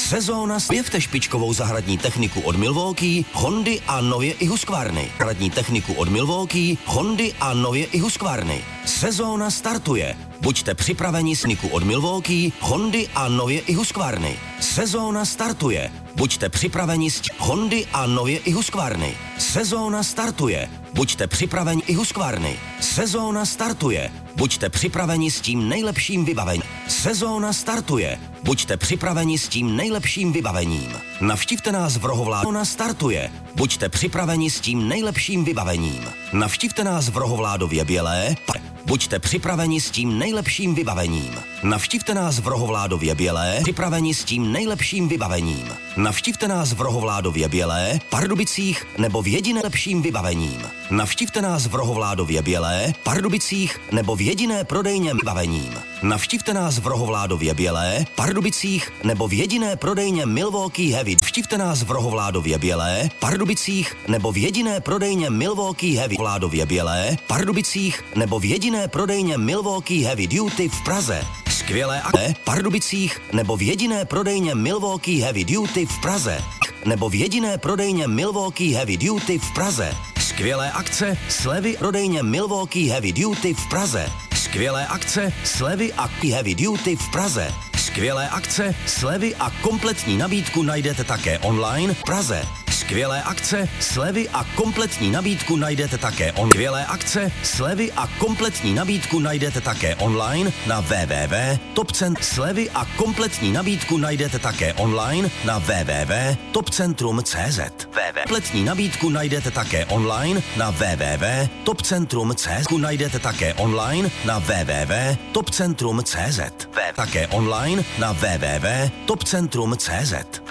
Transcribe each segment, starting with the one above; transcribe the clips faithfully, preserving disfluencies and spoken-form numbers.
Sezóna. Objevte špičkovou zahradní techniku od Milwaukee, Hondy a nově i Husqvarny. Zahradní techniku od Milwaukee, Hondy a nově i Husqvarny. Sezóna startuje. Buďte připraveni s techniku od Milwaukee, Hondy a nově i Husqvarny. Sezóna startuje. Buďte připraveni s Hondy a nově i Husqvarny. Sezóna startuje. Buďte připraveni i Husqvarny. Sezóna startuje. Buďte připraveni s tím nejlepším vybavením. Sezóna startuje. Buďte připraveni s tím nejlepším vybavením. Navštivte nás v Rohovládu. Sezóna startuje. Buďte připraveni s tím nejlepším vybavením. Navštivte nás v Rohovládově Bělé. Buďte připraveni s tím nejlepším vybavením. Navštivte nás v Rohovládově Bělé. Připraveni s tím nejlepším vybavením. Navštivte nás v Rohovládově Bělé, Pardubicích nebo v jediné lepším vybavením. Navštivte nás v Rohovládově Bělé, Pardubicích nebo v jediné prodejně vybavením. Navštivte nás v Rohovládově Bělé, Pardubicích nebo v jediné prodejně Milwaukee Heavy. Navštivte nás v Rohovládově Bělé, Pardubicích nebo v jediné prodejně Milwaukee Heavy. Rohovládově Bělé, Pardubicích nebo v jediné prodejně Milwaukee Heavy Duty v Praze. Skvělé akce Pardubicích nebo v jediné prodejně Milwaukee Heavy Duty v Praze. Nebo v jediné prodejně Milwaukee Heavy Duty v Praze. Skvělé akce, slevy prodejně Milwaukee Heavy Duty v Praze. Skvělé akce, slevy a Heavy Duty v Praze. Skvělé akce, slevy a kompletní nabídku najdete také online v Praze. Skvělé akce, slevy a kompletní nabídku najdete také on. Skvělé akce, slevy a kompletní nabídku najdete také online na w w w tečka topcent. Slevy a kompletní nabídku najdete také online na w w w tečka topcentrum tečka c z. Kompletní nabídku najdete také online na w w w tečka topcentrum tečka c z. Najdete také online na w w w tečka topcentrum tečka c z. Také online na w w w tečka topcentrum tečka c z.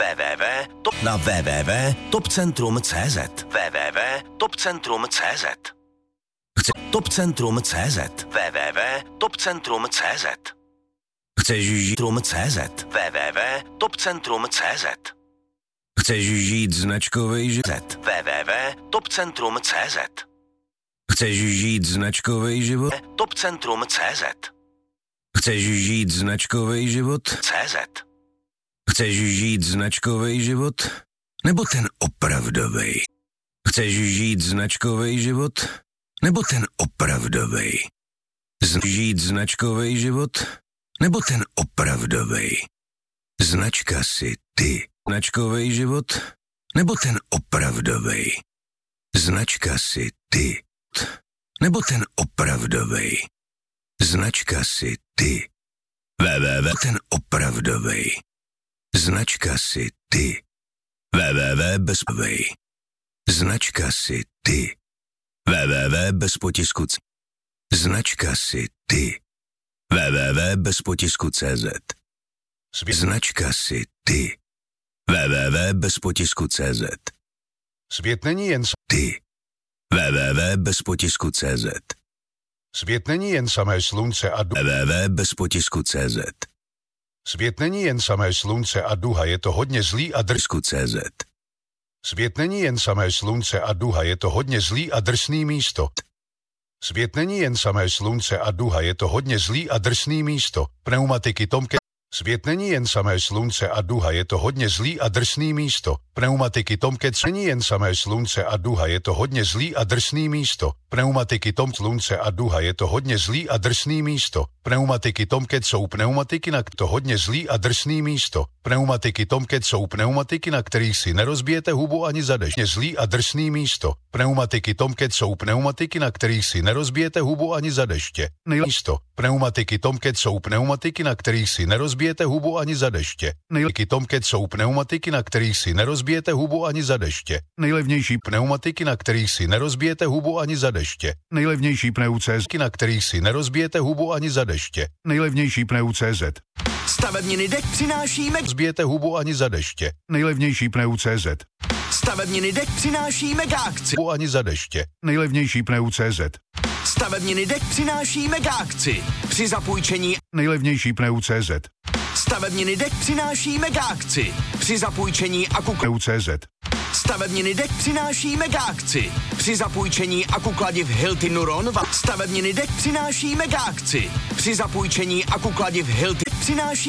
Na w w w tečka topcentrum tečka c z. w w w tečka topcentrum tečka c z. Topcentrum tečka c z. w w w tečka topcentrum tečka c z. Chceš žít trum tečka c z. w w w tečka topcentrum tečka c z. Chceš žít značkovej život. w w w tečka topcentrum tečka c z. Chceš žít značkovej život. Topcentrum tečka c z. Chceš žít značkovej život. C Z. Chceš žít značkovej život? Nebo ten opravdovej? Chceš žít značkovej život? Nebo ten opravdovej? Z- žít značkovej život? Nebo ten opravdovej? Značka si ty. Značkovej život? Nebo ten opravdovej? Značka si ty. Nebo ten opravdovej? Značka si ty. www. Ten opravdovej. Značka si ty. www. Bezpovej. Značka si ty. www. Bez potisku. Značka si ty. www. Bez potisku C Z. Značka si ty. www. Bez potisku C Z. Svět není jen ty. www. Bez potisku C Z. Svět není jen samé slunce a duha. www. Bez potisku C Z. Svět není jen samé slunce a duha, je to hodně zlý a drsku C Z. Svět není jen samé slunce a duha, je to hodně zlý a drsný místo. Svět není jen samé slunce a duha, je to hodně zlý a drsný místo. Pneumatiky Tomcat. Svět není jen samé slunce a duha, je to hodně zlý a drsný místo. Pneumatiky Tomcat. Není jen samé slunce a duha, je to hodně zlý a drsný místo. Pneumatiky Tom slunce a duha, je to hodně zlý a drsný místo. Pneumatiky Tomcat jsou pneumatiky, na to hodně zlý a drsný místo. Pneumatiky Tomcat jsou pneumatiky, na kterých si nerozbijete hubu ani za dešť. Zlý a drsný místo. Pneumatiky Tomcat jsou pneumatiky, na kterých si nerozbijete hubu ani za deště. Místo. Pneumatiky Tomcat jsou pneumatiky, na kterých si nerozbijete hubu ani za deště. Nejlepší Tomcat jsou pneumatiky, na kterých si nerozbijete hubu ani za deště. Nejlevnější pneumatiky, na kterých si nerozbijete hubu ani za deště. Nejlevnější pneucézky, na kterých si nerozbijete hubu ani za deště. Nejlevnější pneucéz. Stavebniny Dek přinášíme. Zbijete hubu ani za deště. Nejlevnější pneucéz. Stavebniny Dek přináší mega akci. Hubu ani za deště. Nejlevnější pneucéz. Stavebniny Dek přináší mega akci. Při zapůjčení. Nejlevnější pneucéz. Stavebniny Dek přináší mega akci. Při zapůjčení aku pneucéz. Stavebniny Dek přináší mega akci. Při zapůjčení aku kladiv Hilti Nuron. Stavebniny Dek přináší mega akci. Při zapůjčení aku kladiv Hilti přináší